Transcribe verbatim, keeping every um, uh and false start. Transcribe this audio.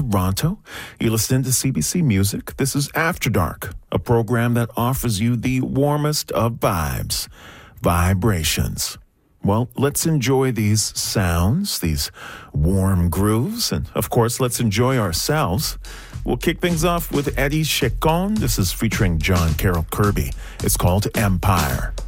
Toronto. You listen to C B C Music. This is After Dark, a program that offers you the warmest of vibes, vibrations. Well, let's enjoy these sounds, these warm grooves, and of course, let's enjoy ourselves. We'll kick things off with Eddie Chacon. This is featuring John Carroll Kirby. It's called Empire.